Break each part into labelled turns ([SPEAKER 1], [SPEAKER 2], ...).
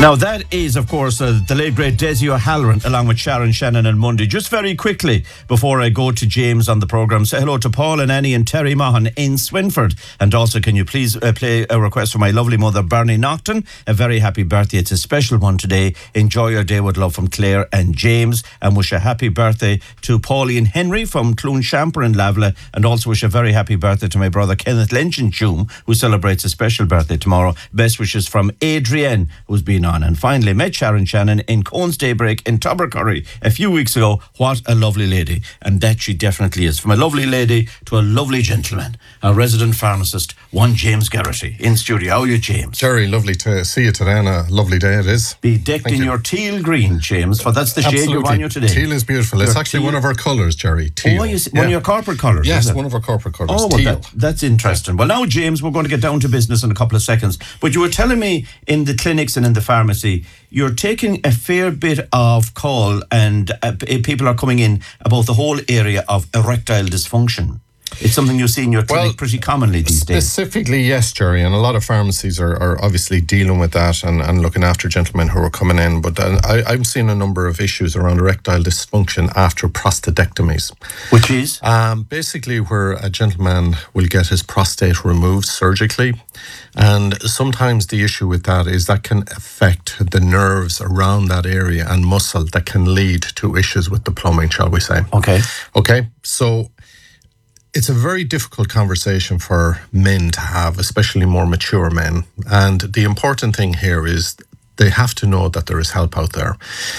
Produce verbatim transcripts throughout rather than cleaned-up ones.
[SPEAKER 1] Now, that is, of course, uh, the late, great Desi O'Halloran, along with Sharon, Shannon and Mundy. Just very quickly, before I go to James on the programme, say hello to Paul and Annie and Terry Mahan in Swinford. And also, can you please uh, play a request for my lovely mother, Bernie Naughton? A very happy birthday. It's a special one today. Enjoy your day with love from Claire and James. And wish a happy birthday to Pauline Henry from Cloon Shamper in Lavla. And also wish a very happy birthday to my brother, Kenneth Lynch in Choom, who celebrates a special birthday tomorrow. Best wishes from Adrienne, who's been on. And finally, met Sharon Shannon in Cohen's Daybreak in Tubbercurry a few weeks ago. What a lovely lady. And that she definitely is. From a lovely lady to a lovely gentleman, a resident pharmacist, one James Garrity in studio. How are you, James?
[SPEAKER 2] Jerry, lovely to see you today, and a lovely day it is.
[SPEAKER 1] Be decked
[SPEAKER 2] Thank
[SPEAKER 1] in
[SPEAKER 2] you.
[SPEAKER 1] your teal green, James, for that's the shade
[SPEAKER 2] Absolutely.
[SPEAKER 1] you're on you today.
[SPEAKER 2] Teal is beautiful. It's
[SPEAKER 1] Your
[SPEAKER 2] actually
[SPEAKER 1] teal.
[SPEAKER 2] one of our colours, Jerry. Teal.
[SPEAKER 1] Oh, you see, one of your corporate colours.
[SPEAKER 2] Yes,
[SPEAKER 1] is it?
[SPEAKER 2] one of our corporate colours.
[SPEAKER 1] Oh, well,
[SPEAKER 2] teal.
[SPEAKER 1] that, that's interesting. Well, now, James, we're going to get down to business in a couple of seconds. But you were telling me in the clinics and in the pharmacy, you're taking a fair bit of call and uh, p- people are coming in about the whole area of erectile dysfunction. It's something you see in your clinic
[SPEAKER 2] Well,
[SPEAKER 1] pretty commonly these days.
[SPEAKER 2] Specifically, yes, Jerry, and a lot of pharmacies are, are obviously dealing with that and, and looking after gentlemen who are coming in. But uh, I, I'm seeing a number of issues around erectile dysfunction after prostatectomies.
[SPEAKER 1] Which is?
[SPEAKER 2] Um, basically, where a gentleman will get his prostate removed surgically. And sometimes the issue with that is that can affect the nerves around that area and muscle that can lead to issues with the plumbing, shall we say.
[SPEAKER 1] Okay.
[SPEAKER 2] Okay, so it's a very difficult conversation for men to have, especially more mature men. And the important thing here is they have to know that there is help out there.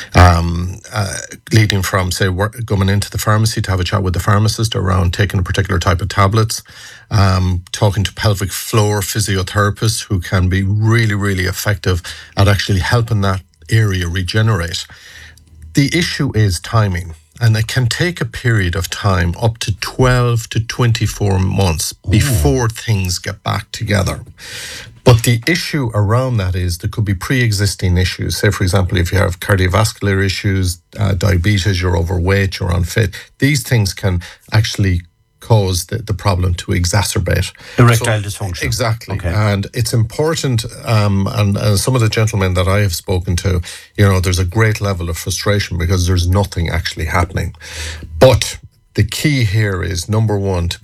[SPEAKER 2] Um, uh, leading from, say, work, going into the pharmacy to have a chat with the pharmacist around taking a particular type of tablets, um, talking to pelvic floor physiotherapists who can be really, really effective at actually helping that area regenerate. The issue is timing. And it can take a period of time up to twelve to twenty-four months before things get back together. But the issue around that is there could be pre-existing issues. Say, for example, if you have cardiovascular issues, uh, diabetes, you're overweight, you're unfit. These things can actually cause the, the problem to exacerbate.
[SPEAKER 1] Erectile
[SPEAKER 2] So-
[SPEAKER 1] dysfunction.
[SPEAKER 2] Exactly.
[SPEAKER 1] Okay.
[SPEAKER 2] And it's important, um, and, and some of the gentlemen that I have spoken to, you know, there's a great level of frustration because there's nothing actually happening. But the key here is, number one, to